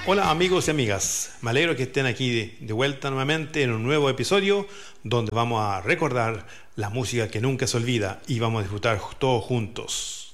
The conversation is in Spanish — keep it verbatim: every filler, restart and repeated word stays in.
Hola amigos y amigas, me alegro que estén aquí de, de vuelta nuevamente en un nuevo episodio donde vamos a recordar la música que nunca se olvida y vamos a disfrutar todos juntos.